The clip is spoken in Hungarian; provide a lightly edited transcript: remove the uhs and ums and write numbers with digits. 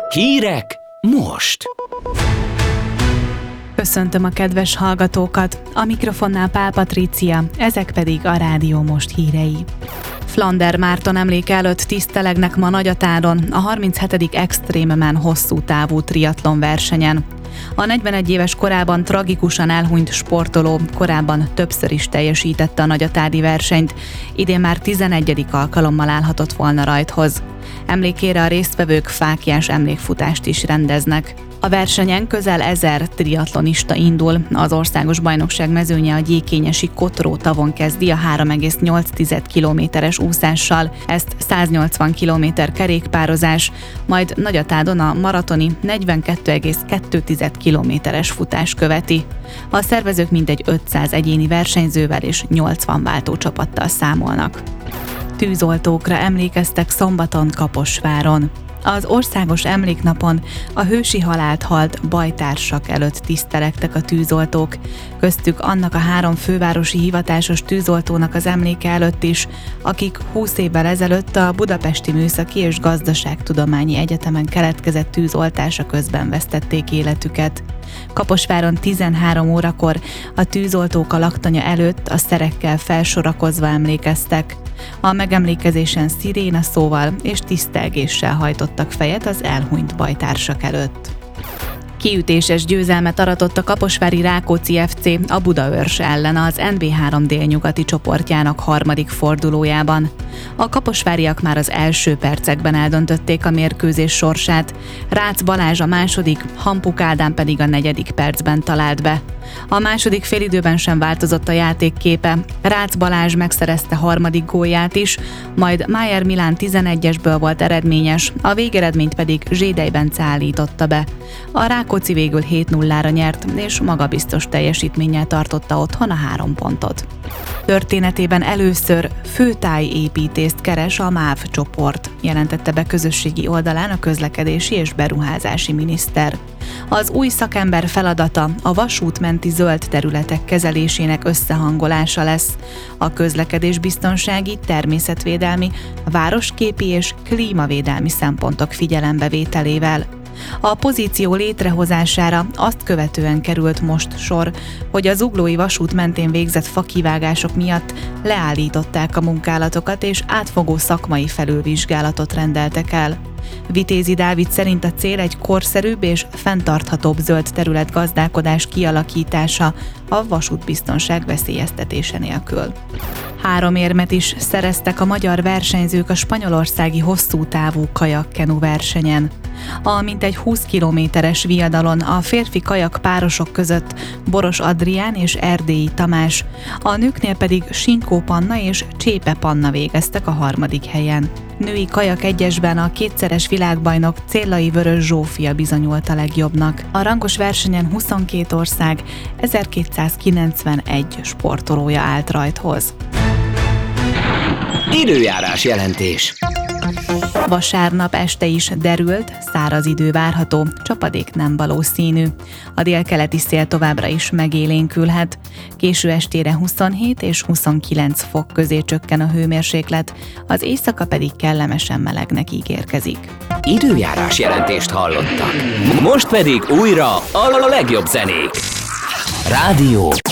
Hírek most! Köszöntöm a kedves hallgatókat, a mikrofonnál Pál Patrícia, ezek pedig a Rádió Most hírei. Flander Márton emléke előtt tisztelegnek ma Nagyatáron a 37. Extrememan hosszú távú triatlon versenyen. A 41 éves korában tragikusan elhunyt sportoló korábban többször is teljesítette a nagyatádi versenyt, idén már 11. alkalommal állhatott volna rajthoz. Emlékére a résztvevők fáklyás emlékfutást is rendeznek. A versenyen közel 1000 triatlonista indul, az országos bajnokság mezőnye a gyékényesi Kotró tavon kezdi a 3,8 kilométeres úszással, ezt 180 kilométer kerékpározás, majd Nagyatádon a maratoni 42,2 kilométeres futás követi. A szervezők mintegy 500 egyéni versenyzővel és 80 váltócsapattal számolnak. Tűzoltókra emlékeztek szombaton Kaposváron. Az országos emléknapon a hősi halált halt bajtársak előtt tisztelegtek a tűzoltók, köztük annak a 3 fővárosi hivatásos tűzoltónak az emléke előtt is, akik 20 évvel ezelőtt a Budapesti Műszaki és Gazdaságtudományi Egyetemen keletkezett tűzoltása közben vesztették életüket. Kaposváron 13 órakor a tűzoltók a laktanya előtt a szerekkel felsorakozva emlékeztek. A megemlékezésen sziréna szóval és tisztelgéssel hajtottak fejet az elhunyt bajtársak előtt. Kiütéses győzelmet aratott a kaposvári Rákóczi FC a Budaörs ellen az NB3 délnyugati csoportjának 3. fordulójában. A kaposváriak már az első percekben eldöntötték a mérkőzés sorsát, Rácz Balázs a második, Hampuk Ádám pedig a 4. percben talált be. A második félidőben sem változott a játékképe, Rácz Balázs megszerezte 3. gólját is, majd Májer Milán 11-esből volt eredményes, a végeredményt pedig Zsédej Bence állította be. A Rákóczi végül 7-0-ra nyert, és magabiztos teljesítménnyel tartotta otthon a 3 pontot. Történetében először főtájépítést keres a MÁV csoport, jelentette be közösségi oldalán a közlekedési és beruházási miniszter. Az új szakember feladata a vasútmenti zöld területek kezelésének összehangolása lesz, a közlekedésbiztonsági, természetvédelmi, városképi és klímavédelmi szempontok figyelembevételével. A pozíció létrehozására azt követően került most sor, hogy a zuglói vasút mentén végzett fakivágások miatt leállították a munkálatokat és átfogó szakmai felülvizsgálatot rendeltek el. Vitézi Dávid szerint a cél egy korszerűbb és fenntarthatóbb zöld területgazdálkodás kialakítása a vasútbiztonság veszélyeztetése nélkül. 3 érmet is szereztek a magyar versenyzők a spanyolországi hosszútávú kajakkenu versenyen. A mintegy 20 kilométeres viadalon a férfi kajak párosok között Boros Adrián és Erdélyi Tamás, a nőknél pedig Sinkó Panna és Csépe Panna végeztek a 3. helyen. Női kajak egyesben a 2-szeres világbajnok Céllai Vörös Zsófia bizonyult a legjobbnak. A rangos versenyen 22 ország 1291 sportolója állt rajthoz. Időjárás jelentés. Vasárnap este is derült, száraz idő várható, csapadék nem valószínű. A délkeleti szél továbbra is megélénkülhet. Késő estére 27 és 29 fok közé csökken a hőmérséklet, az éjszaka pedig kellemesen melegnek ígérkezik. Időjárás jelentést hallottak. Most pedig újra a legjobb zenék. Rádió